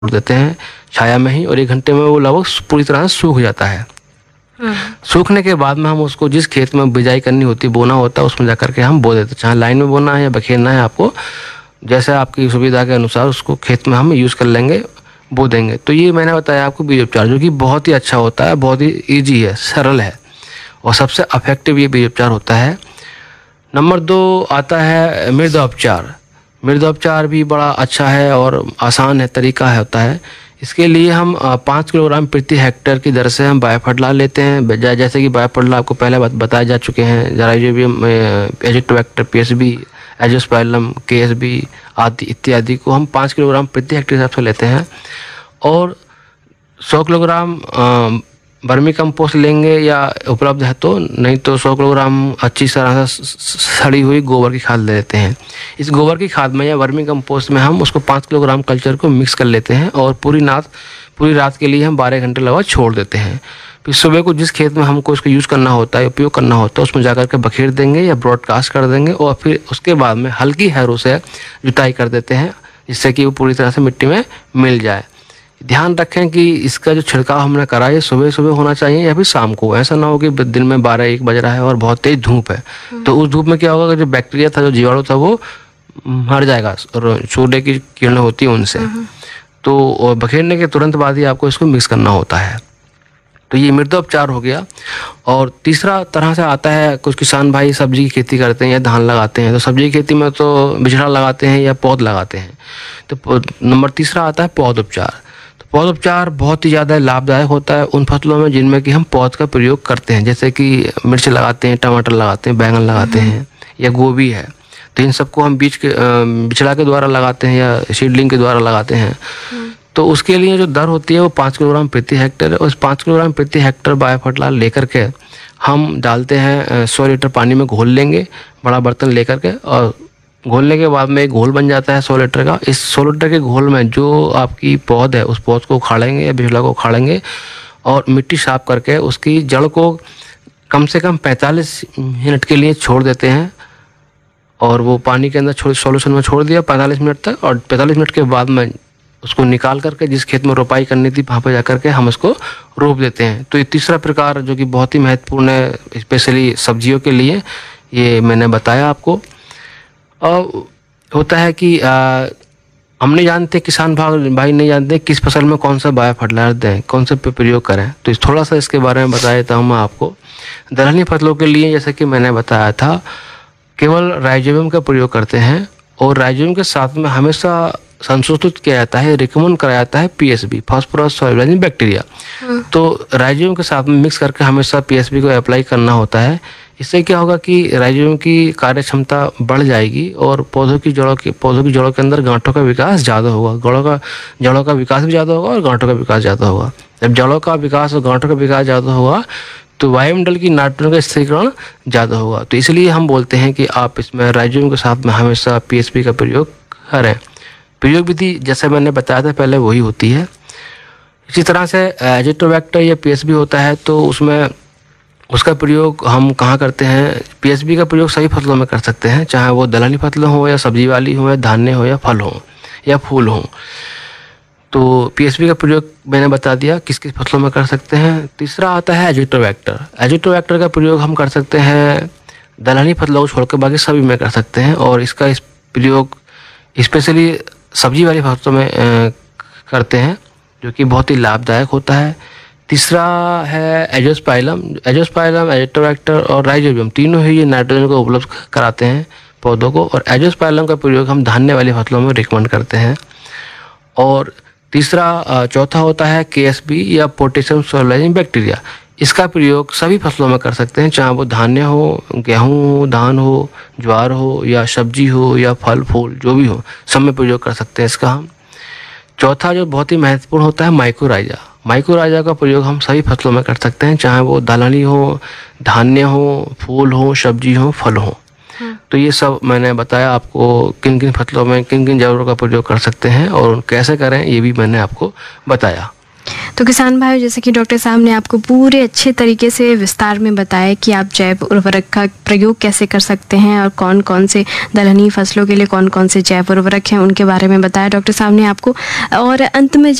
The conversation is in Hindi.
छोड़ देते हैं छाया में ही, और 1 घंटे में वो लगभग पूरी तरह से सूख जाता है। सूखने के बाद में हम उसको जिस खेत में बिजाई करनी होती है, बोना होता है, उसमें जा करके हम बो देते हैं। चाहे लाइन में बोना है या बखेरना है, आपको जैसे आपकी सुविधा के अनुसार उसको खेत में हम यूज़ कर लेंगे, बो देंगे। तो ये मैंने बताया आपको बीज उपचार, जो कि बहुत ही अच्छा होता है, बहुत ही ईजी है, सरल है और सबसे इफेक्टिव ये बीज उपचार होता है। नंबर 2 आता है मृदा उपचार। मृदा उपचार भी बड़ा अच्छा है और आसान है, तरीका है होता है। इसके लिए हम 5 किलोग्राम प्रति हेक्टेयर की दर से हम बायोफर्टिलाइजर लेते हैं। जैसे कि बायोफर्टिलाइजर आपको पहले बताए जा चुके हैं, राइजोबियम, एजिटोबैक्टर, पीएसबी, एजोस्पाइलम, केएसबी आदि इत्यादि को हम 5 किलोग्राम प्रति हेक्टेयर हिसाब से लेते हैं। और 100 किलोग्राम वर्मी कंपोस्ट लेंगे या उपलब्ध है तो, नहीं तो 100 किलोग्राम अच्छी तरह से सड़ी हुई गोबर की खाद ले लेते हैं। इस गोबर की खाद में या वर्मी कंपोस्ट में हम उसको 5 किलोग्राम कल्चर को मिक्स कर लेते हैं और पूरी रात के लिए हम 12 घंटे लगभग छोड़ देते हैं। फिर सुबह को जिस खेत में हमको इसको यूज़ करना होता है, उपयोग करना होता है, उसमें जाकर के बखेर देंगे या ब्रॉडकास्ट कर देंगे और फिर उसके बाद में हल्की हैरों से जुताई कर देते हैं, जिससे कि वो पूरी तरह से मिट्टी में मिल जाए। ध्यान रखें कि इसका जो छिड़काव हमने करा है सुबह सुबह होना चाहिए या फिर शाम को। ऐसा ना हो कि दिन में 12-1 बज रहा है और बहुत तेज धूप है, तो उस धूप में क्या होगा कि जो बैक्टीरिया था, जो जीवाणु था, वो मर जाएगा और सूर्य की किरणें होती है उनसे। तो बखेरने के तुरंत बाद ही आपको इसको मिक्स करना होता है। तो ये मृदा उपचार हो गया। और तीसरा तरह से आता है, कुछ किसान भाई सब्जी की खेती करते हैं या धान लगाते हैं, तो सब्जी की खेती में तो बिचड़ा लगाते हैं या पौध लगाते हैं। तो नंबर तीसरा आता है पौध उपचार। तो पौध उपचार बहुत ही ज़्यादा लाभदायक होता है उन फसलों में जिनमें कि हम पौध का प्रयोग करते हैं, जैसे कि मिर्च लगाते हैं, टमाटर लगाते हैं, बैंगन लगाते हैं या गोभी है। तो इन सबको हम बिचड़ा के द्वारा लगाते हैं या सीडलिंग के द्वारा लगाते हैं। तो उसके लिए जो दर होती है वो 5 किलोग्राम प्रति हेक्टेयर। उस 5 किलोग्राम प्रति हेक्टेयर बायोफर्टिलाइजर लेकर के हम डालते हैं 100 लीटर पानी में, घोल लेंगे बड़ा बर्तन लेकर के, और घोलने के बाद में एक घोल बन जाता है 100 लीटर का। इस 100 लीटर के घोल में जो आपकी पौध है, उस पौध को उखाड़ेंगे या बिचड़ा को उखाड़ेंगे और मिट्टी साफ करके उसकी जड़ को कम से कम 45 मिनट के लिए छोड़ देते हैं। और वो पानी के अंदर सॉल्यूशन में छोड़ दिया 45 मिनट तक, और 45 मिनट के बाद में उसको निकाल करके जिस खेत में रोपाई करनी थी वहाँ पर जाकर के हम उसको रोप देते हैं। तो ये तीसरा प्रकार जो कि बहुत ही महत्वपूर्ण है, स्पेशली सब्जियों के लिए, ये मैंने बताया आपको। और होता है कि हम नहीं जानते, किसान भाई नहीं जानते किस फसल में कौन सा बायोफर्टिलाइजर दें, कौन सा प्रयोग करें। तो थोड़ा सा इसके बारे में बता देता हूँ मैं आपको। दलहनी फसलों के लिए जैसे कि मैंने बताया था, केवल राइजोबियम का प्रयोग करते हैं और राइजोबियम के साथ में हमेशा संशोधित किया जाता है, रिकमेंड कराया जाता है पीएसबी, फास्फोरस सॉल्युबल बैक्टीरिया। तो राइजोबियम के साथ में मिक्स करके हमेशा पीएसबी को अप्लाई करना होता है। इससे क्या होगा कि राइजोबियम की कार्य क्षमता बढ़ जाएगी और पौधों की जड़ों के अंदर गांठों का विकास ज़्यादा होगा। जड़ों का विकास भी ज़्यादा होगा और गांठों का विकास ज़्यादा होगा। जब जड़ों का विकास और गांठों का विकास ज़्यादा होगा तो वायुमंडल की नाइट्रोजन का स्थिरीकरण ज़्यादा होगा। तो इसलिए हम बोलते हैं कि आप इसमें राइजोबियम के साथ में हमेशा पीएसपी का प्रयोग करें। प्रयोग विधि जैसे मैंने बताया था पहले वही होती है। इसी तरह से एजिटोबैक्टर या पीएसबी होता है, तो उसमें उसका प्रयोग हम कहाँ करते हैं? पीएसबी का प्रयोग सभी फसलों में कर सकते हैं, चाहे वो दलहनी फसलें हो या सब्जी वाली हो या धान्य हो या फल हो या फूल हो। तो पीएसबी का प्रयोग मैंने बता दिया किस किस फसलों में कर सकते हैं। तीसरा आता है एजिटोबैक्टर। एजिटोबैक्टर का प्रयोग हम कर सकते हैं दलहनी फसलों को छोड़कर बाकी सभी में कर सकते हैं, और इसका प्रयोग स्पेशली सब्जी वाली फसलों में करते हैं, जो कि बहुत ही लाभदायक होता है। तीसरा है एजोस्पाइलम। एजिटोबैक्टर और राइजोबियम तीनों ही ये नाइट्रोजन को उपलब्ध कराते हैं पौधों को, और एजोस्पाइलम का प्रयोग हम धान्य वाली फसलों में रिकमेंड करते हैं। और चौथा होता है केएसबी या पोटेशियम सोलराइजिंग बैक्टीरिया। इसका प्रयोग सभी फसलों में कर सकते हैं, चाहे वो धान्य हो, गेहूँ हो, धान हो, ज्वार हो या सब्जी हो या फल फूल जो भी हो, सब में प्रयोग कर सकते हैं इसका हम। चौथा जो बहुत ही महत्वपूर्ण होता है माइक्रोराइजा। माइक्रोराइजा का प्रयोग हम सभी फसलों में कर सकते हैं, चाहे वो दलहनी हो, धान्य हो, फूल हो, सब्जी हो, फल हो। तो ये सब मैंने बताया आपको किन किन फसलों में किन किन जानवरों का प्रयोग कर सकते हैं और कैसे करें, ये भी मैंने आपको बताया। तो किसान भाई, जैसे कि डॉक्टर साहब ने आपको पूरे अच्छे तरीके से विस्तार में बताया कि आप जैव उर्वरक का प्रयोग कैसे कर सकते हैं और कौन कौन से दलहनी फसलों के लिए कौन कौन से जैव उर्वरक हैं उनके बारे में बताया डॉक्टर साहब ने आपको। और अंत में